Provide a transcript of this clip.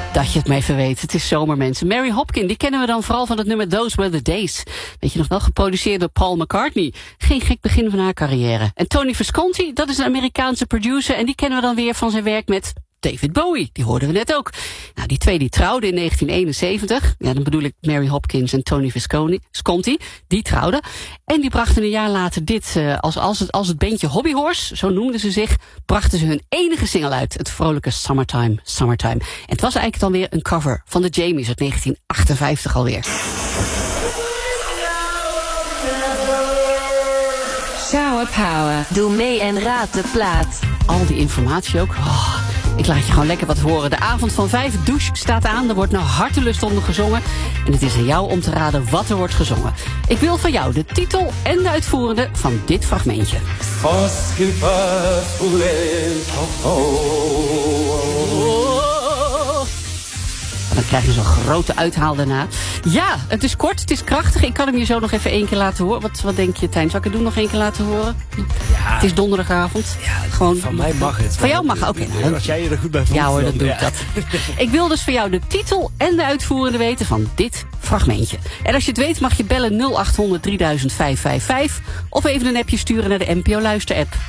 Dat je het me even weet. Het is zomer, mensen. Mary Hopkin, die kennen we dan vooral van het nummer Those Were The Days. Weet je nog wel, geproduceerd door Paul McCartney. Geen gek begin van haar carrière. En Tony Visconti, dat is een Amerikaanse producer. En die kennen we dan weer van zijn werk met David Bowie. Die hoorden we net ook. Nou, die twee die trouwden in 1971. Ja, dan bedoel ik Mary Hopkins en Tony Visconti. Die trouwden. En die brachten een jaar later dit, als het bandje Hobbyhorse, zo noemden ze zich, brachten ze hun enige single uit. Het vrolijke Summertime, Summertime. En het was eigenlijk dan weer een cover van de Jamies uit 1958 alweer. Shower Power. Doe mee en raad de plaat. Al die informatie ook. Oh, ik laat je gewoon lekker wat horen. De avond van 5 douche staat aan. Er wordt naar hartelust onder gezongen. En het is aan jou om te raden wat er wordt gezongen. Ik wil van jou de titel en de uitvoerende van dit fragmentje. En dan krijg je zo'n grote uithaal daarna. Ja, het is kort, het is krachtig. Ik kan hem je zo nog even 1 keer laten horen. Wat denk je, Tijn? Zal ik het doen nog 1 keer laten horen? Ja. Het is donderdagavond. Ja, gewoon, van mij mag het. Van jou mag het? Oké. Nou, als jij je er goed bij voelt. Ja hoor, dan doe ik dat. Ik wil dus van jou de titel en de uitvoerende weten van dit fragmentje. En als je het weet mag je bellen 0800 3000 555. Of even een appje sturen naar de NPO Luister-app.